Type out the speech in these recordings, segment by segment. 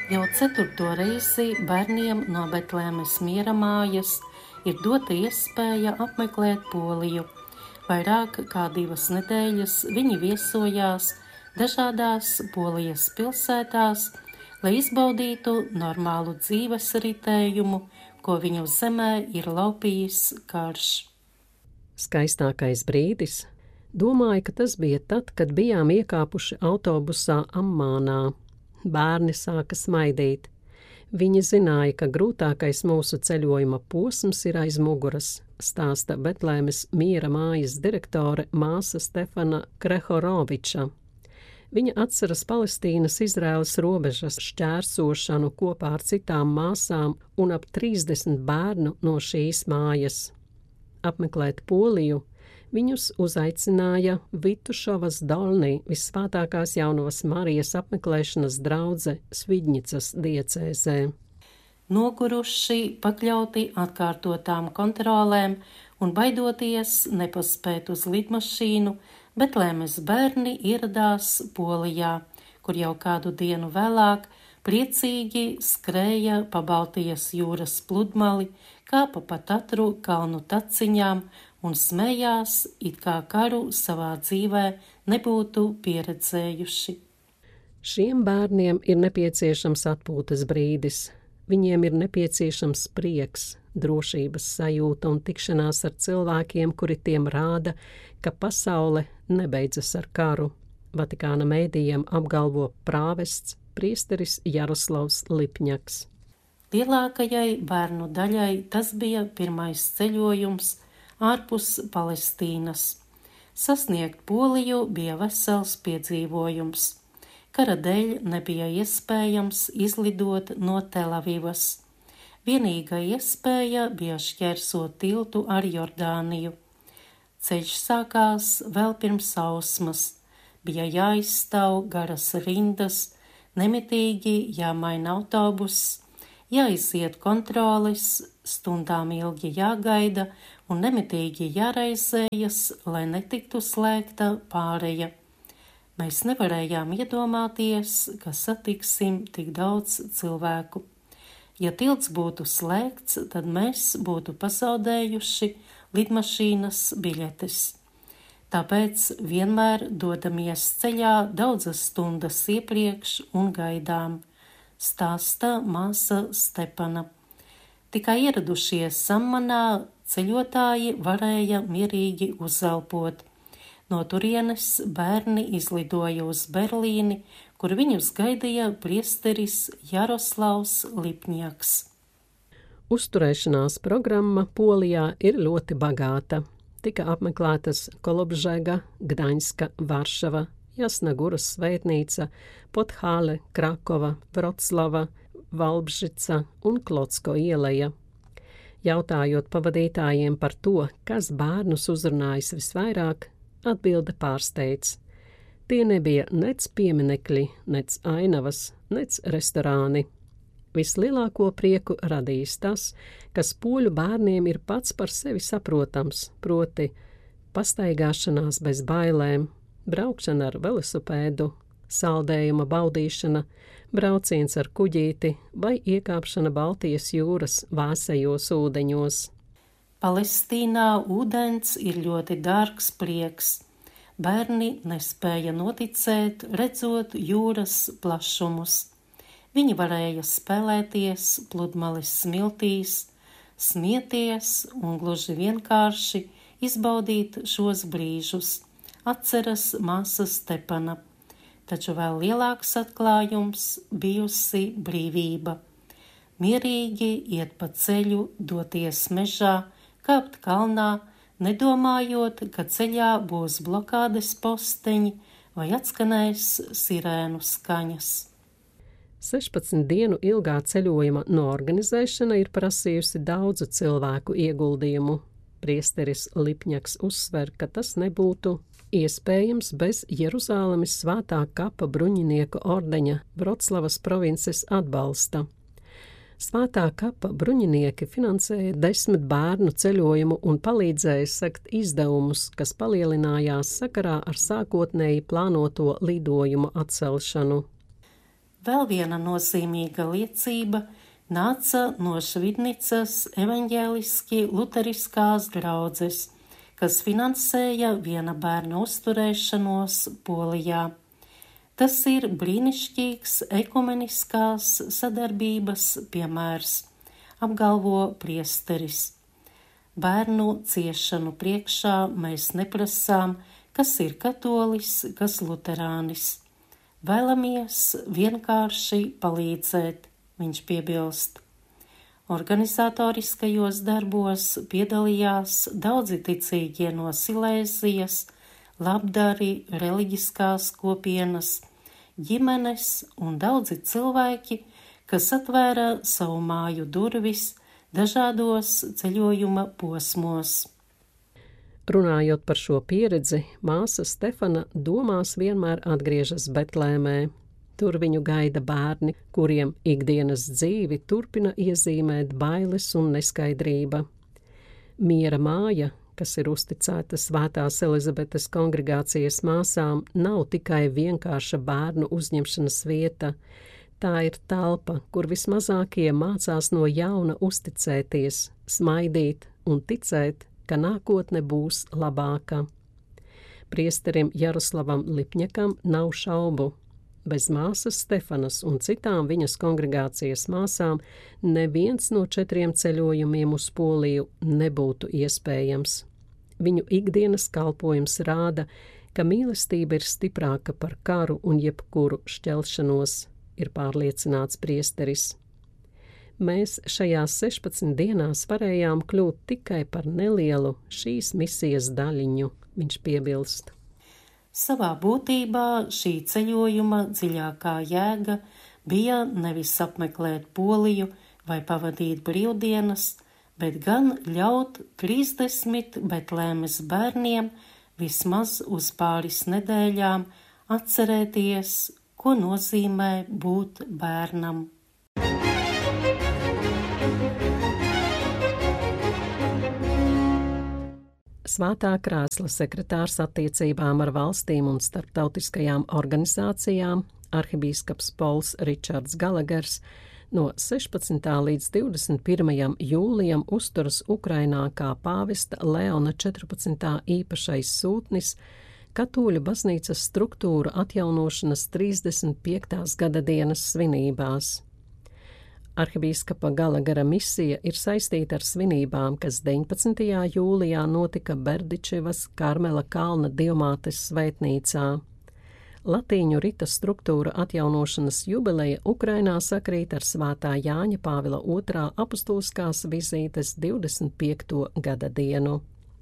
Jau 4. reizi bērniem no Betlēmes miera mājas ir dota iespēja apmeklēt Poliju. Vairāk kā 2 nedēļas viņi viesojās dažādās Polijas pilsētās, lai izbaudītu normālu dzīves ritējumu, ko viņu zemē ir laupījis karš. Skaistākais brīdis? Domāju, ka tas bija tad, kad bijām iekāpuši autobusā Ammānā. Bērni sāka smaidīt. Viņi zināja, ka grūtākais mūsu ceļojuma posms ir aiz muguras, stāsta Betlēmes miera mājas direktore māsa Stefana Krehoroviča. Viņa atceras Palestīnas-Izraēlas robežas šķērsošanu kopā ar citām māsām un ap 30 bērnu no šīs mājas. Apmeklēt Poliju viņus uzaicināja Vitušovas Dolni, Visvētākās Jaunavas Marijas apmeklēšanas draudze Svidņicas diecēzē. Noguruši, pakļauti atkārtotām kontrolēm un baidoties nepaspēt uz lidmašīnu, Betlēmes bērni ieradās Polijā, kur jau kādu dienu vēlāk priecīgi skrēja pa Baltijas jūras pludmali, kāpa pa Tatru kalnu taciņām un smējās, it kā karu savā dzīvē nebūtu pieredzējuši. Šiem bērniem ir nepieciešams atpūtas brīdis. Viņiem ir nepieciešams prieks, drošības sajūta un tikšanās ar cilvēkiem, kuri tiem rāda, ka pasaule nebeidzas ar karu. Vatikāna mēdījiem apgalvo prāvests priesteris Jaroslavs Lipņaks. Lielākajai bērnu daļai tas bija pirmais ceļojums ārpus Palestīnas. Sasniegt Poliju bija vesels piedzīvojums. Kara dēļ nebija iespējams izlidot no Telavivas. Vienīgā iespēja bija šķērsot tiltu ar Jordāniju. Ceļš sākās vēl pirms sausmas. Bija jāizstāv garas rindas, nemitīgi jāmaina autobuss, jāiziet kontroles, stundām ilgi jāgaida un nemitīgi jāraizējas, lai netiktu slēgta pāreja. Mēs nevarējām iedomāties, ka satiksim tik daudz cilvēku. Ja tilts būtu slēgts, tad mēs būtu pazaudējuši lidmašīnas biļetes. Tāpēc vienmēr dodamies ceļā daudzas stundas iepriekš un gaidām, stāsta māsa Stepana. Tikai ieradušies Ammanā, ceļotāji varēja mierīgi uzelpot. No turienes bērni izlidoja uz Berlīni, kur viņus gaidīja priesteris Jaroslavs Lipņaks. Uzturēšanās programma Polijā ir ļoti bagāta. Tika apmeklētas Kolobžega, Gdaņska, Varšava, Jasnaguras svētnīca, Pothāle, Krakova, Vroclava, Valbžica un Klocko ieleja. Jautājot pavadītājiem par to, kas bērnus uzrunājis visvairāk, atbilde pārsteidz. Tie nebija nec pieminekļi, nec ainavas, nec restorāni. Vislielāko prieku radījis tas, kas poļu bērniem ir pats par sevi saprotams, proti pastaigāšanās bez bailēm, braukšana ar velosipēdu, saldējuma baudīšana, brauciens ar kuģīti vai iekāpšana Baltijas jūras vēsajos ūdeņos. Palestīnā ūdens ir ļoti dārgs prieks. Bērni nespēja noticēt, redzot jūras plašumus. Viņi varēja spēlēties pludmales smiltīs, smieties un gluži vienkārši izbaudīt šos brīžus, atceras māsa Stepana. Taču vēl lielāks atklājums bijusi brīvība. Mierīgi iet pa ceļu, doties mežā, kāpt kalnā, nedomājot, ka ceļā būs blokādes posteņi vai atskanēs sirēnu skaņas. 16 dienu ilgā ceļojuma noorganizēšana ir prasījusi daudzu cilvēku ieguldījumu. Priesteris Lipņaks uzsver, ka tas nebūtu iespējams bez Jeruzālemes svētā kapa bruņinieku ordeņa Vroclavas provinces atbalsta. Svētā kapa bruņinieki finansēja 10 bērnu ceļojumu un palīdzēja sekt izdevumus, kas palielinājās sakarā ar sākotnēji plānoto lidojumu atcelšanu. Vēl viena nozīmīga liecība nāca no Švidnicas evaņģēliski luteriskās draudzes, kas finansēja viena bērna uzturēšanos Polijā. Tas ir brīnišķīgs ekumeniskās sadarbības piemērs, apgalvo priesteris. Bērnu ciešanu priekšā mēs neprasām, kas ir katolis, kas luterānis. Vēlamies vienkārši palīdzēt, viņš piebilst. Organizatoriskajos darbos piedalījās daudzi ticīgie no Silēzijas, labdari, reliģiskās kopienas, ģimenes un daudzi cilvēki, kas atvēra savu māju durvis dažādos ceļojuma posmos. Runājot par šo pieredzi, māsa Stefana domās vienmēr atgriežas Betlēmē. Tur viņu gaida bērni, kuriem ikdienas dzīvi turpina iezīmēt bailes un neskaidrība. Miera māja, kas ir uzticēta Svētās Elizabetes kongregācijas māsām, nav tikai vienkārša bērnu uzņemšanas vieta. Tā ir telpa, kur vismazākie mācās no jauna uzticēties, smaidīt un ticēt, ka nākotne būs labāka. Priesterim Jaroslavam Lipņakam nav šaubu. Bez māsas Stefanas un citām viņas kongregācijas māsām neviens no 4 ceļojumiem uz Poliju nebūtu iespējams. Viņu ikdienas kalpojums rāda, ka mīlestība ir stiprāka par karu un jebkuru šķelšanos, ir pārliecināts priesteris. Mēs šajās 16 dienās varējām kļūt tikai par nelielu šīs misijas daļiņu, viņš piebilst. Savā būtībā šī ceļojuma dziļākā jēga bija nevis apmeklēt Poliju vai pavadīt brīvdienas, bet gan ļaut 30 Betlēmes bērniem vismaz uz pāris nedēļām atcerēties, ko nozīmē būt bērnam. Svētā krēsla sekretārs attiecībām ar valstīm un starptautiskajām organizācijām, arhibīskaps Pols Ričards Galagers, no 16. līdz 21. jūlijam uzturas Ukrainā kā pāvesta Leona 14. īpašais sūtnis Katoļu baznīcas struktūru atjaunošanas 35. gada dienas svinībās. Arhibīskapa Galagera misija ir saistīta ar svinībām, kas 19. jūlijā notika Berdičevas Karmela kalna dievmātes svētnīcā. Latīņu rita struktūra atjaunošanas jubileja Ukrainā sakrīt ar Svētā Jāņa Pāvila II apustuliskās vizītes 25. gada dienu.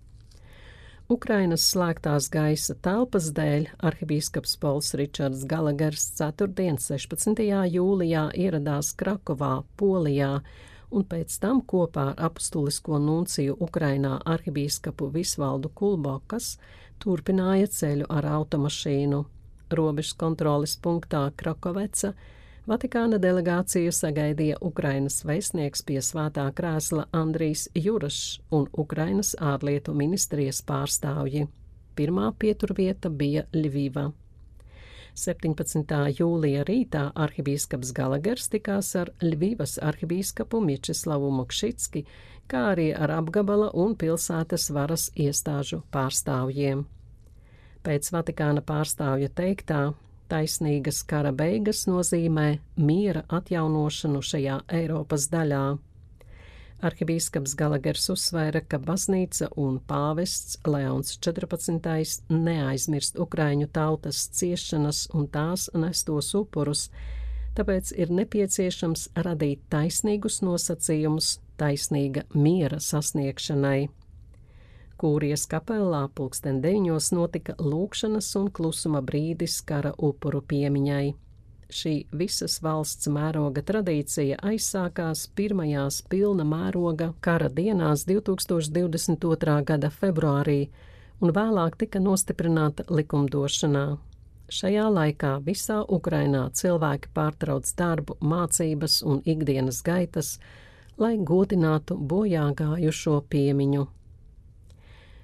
Ukrainas slēgtās gaisa telpas dēļ arhibīskaps Pols Ričards Galagers ceturtdien 16. jūlijā ieradās Krakovā, Polijā, un pēc tam kopā ar apustulisko nunciju Ukrainā arhibīskapu Visvaldu Kulbokas turpināja ceļu ar automašīnu. Robežas kontroles punktā Krakoveca Vatikāna delegāciju sagaidīja Ukrainas vēstnieks pie Svētā krēsla Andrijs Jurašs un Ukrainas ārlietu ministrijas pārstāvji. Pirmā pieturvieta bija Ļviva. 17. jūlija rītā arhibīskaps Galagers tikās ar Ļvivas arhibīskapu Miečeslavu Mokšicki, kā arī ar apgabala un pilsētas varas iestāžu pārstāvjiem. Pēc Vatikāna pārstāvja teiktā, taisnīgas kara beigas nozīmē miera atjaunošanu šajā Eiropas daļā. Arhibīskaps Galagers uzsvēra, ka baznīca un pāvests Leons 14. neaizmirst ukraiņu tautas ciešanas un tās nestos upurus, tāpēc ir nepieciešams radīt taisnīgus nosacījumus taisnīga miera sasniegšanai. Kūrijas kapelā 9:00 notika lūgšanas un klusuma brīdis kara upuru piemiņai. Šī visas valsts mēroga tradīcija aizsākās pirmajās pilna mēroga kara dienās 2022. gada februārī un vēlāk tika nostiprināta likumdošanā. Šajā laikā visā Ukrainā cilvēki pārtrauc darbu, mācības un ikdienas gaitas, lai godinātu bojā gājušo piemiņu.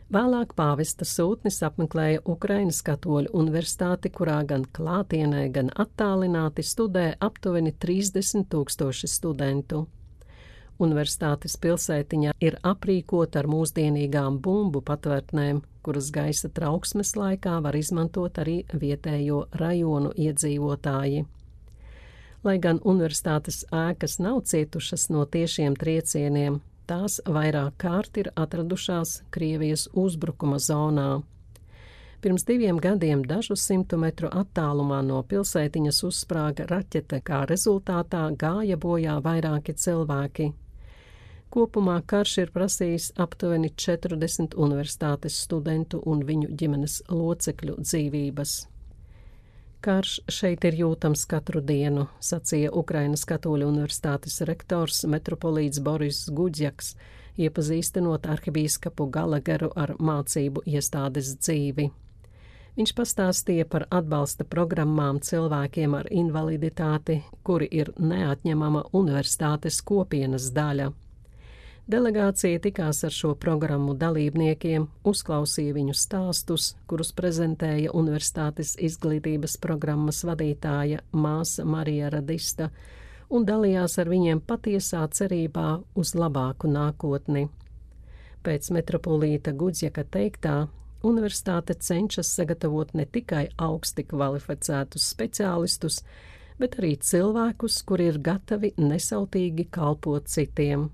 Vēlāk pāvesta sūtnis apmeklēja Ukrainas Katoļu universitāti, kurā gan klātienē, gan attālināti studē aptuveni 30 000 studentu. Universitātes pilsētiņā ir aprīkota ar mūsdienīgām bumbu patvērtnēm, kuras gaisa trauksmes laikā var izmantot arī vietējo rajonu iedzīvotāji. Lai gan universitātes ēkas nav cietušas no tiešiem triecieniem, tās vairāk kārt ir atradušās Krievijas uzbrukuma zonā. Pirms 2 gadiem dažu 100 metru attālumā no pilsētiņas uzsprāga raķete, kā rezultātā gāja bojā vairāki cilvēki. Kopumā karš ir prasījis aptuveni 40 universitātes studentu un viņu ģimenes locekļu dzīvības. Karš šeit ir jūtams katru dienu, sacīja Ukrainas Katoļu universitātes rektors metropolīts Boris Guģjaks, iepazīstinot arhibīskapu Galageru ar mācību iestādes dzīvi. Viņš pastāstīja par atbalsta programmām cilvēkiem ar invaliditāti, kuri ir neatņemama universitātes kopienas daļa. Delegācija tikās ar šo programmu dalībniekiem, uzklausīja viņu stāstus, kurus prezentēja universitātes izglītības programmas vadītāja māsa Marija Radista, un dalījās ar viņiem patiesā cerībā uz labāku nākotni. Pēc metropolīta Gudzjaka teiktā, universitāte cenšas sagatavot ne tikai augsti kvalificētus speciālistus, bet arī cilvēkus, kuri ir gatavi nesautīgi kalpot citiem.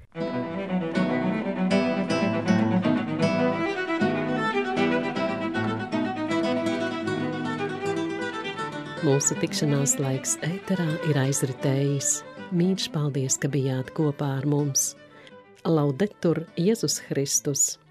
Mūsu tikšanās laiks ēterā ir aizritējis. Mīļš paldies, ka bijāt kopā ar mums. Laudetur Jēzus Kristus!